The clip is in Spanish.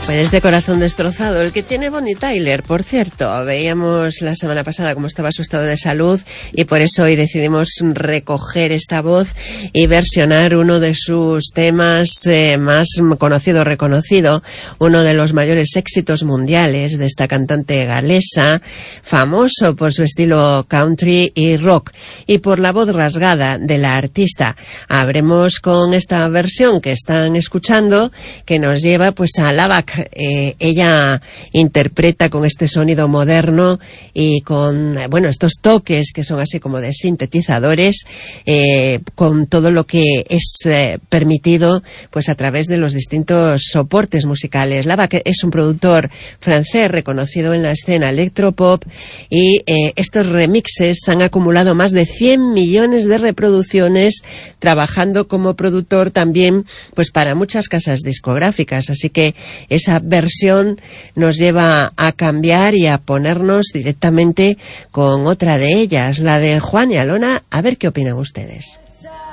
Pues este corazón destrozado, el que tiene Bonnie Tyler, por cierto. Veíamos la semana pasada cómo estaba su estado de salud y por eso hoy decidimos recoger esta voz y versionar uno de sus temas más conocido, reconocido, uno de los mayores éxitos mundiales de esta cantante galesa, famoso por su estilo country y rock y por la voz rasgada de la artista. Habremos con esta versión que están escuchando, que nos lleva pues a Lavac. Ella interpreta con este sonido moderno y con estos toques que son así como de sintetizadores, con todo lo que es permitido pues a través de los distintos soportes musicales. Lavac es un productor francés reconocido en la escena electropop y estos remixes han acumulado más de 100 millones de reproducciones, trabajando como productor también pues para muchas casas discográficas, así que esa versión nos lleva a cambiar y a ponernos directamente con otra de ellas, la de Juan y Alona. A ver qué opinan ustedes.